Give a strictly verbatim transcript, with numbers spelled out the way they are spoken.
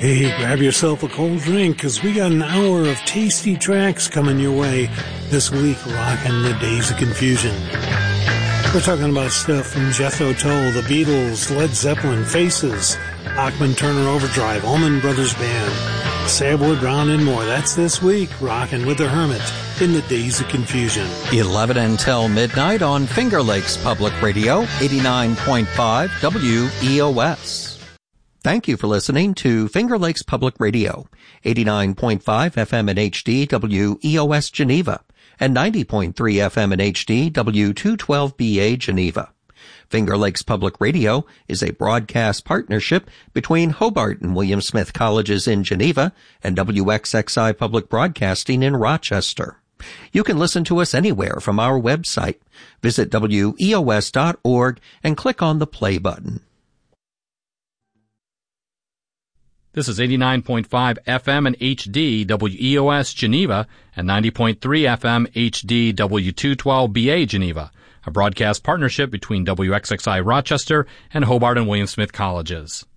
Hey, grab yourself a cold drink, because we got an hour of tasty tracks coming your way this week, rocking the Days of Confusion. We're talking about stuff from Jethro Tull, the Beatles, Led Zeppelin, Faces, Bachman Turner Overdrive, Allman Brothers Band, Savoy Brown, and more. That's this week, rocking with the Hermit in the Days of Confusion. eleven until midnight on Finger Lakes Public Radio, eighty-nine point five W E O S. Thank you for listening to Finger Lakes Public Radio, eighty-nine point five F M in H D W E O S Geneva, and ninety point three F M in H D W two twelve B A Geneva. Finger Lakes Public Radio is a broadcast partnership between Hobart and William Smith Colleges in Geneva and W X X I Public Broadcasting in Rochester. You can listen to us anywhere from our website. Visit W E O S dot org and click on the play button. This is eighty-nine point five F M and H D W E O S Geneva and ninety point three F M H D W two twelve B A Geneva, a broadcast partnership between W X X I Rochester and Hobart and William Smith Colleges.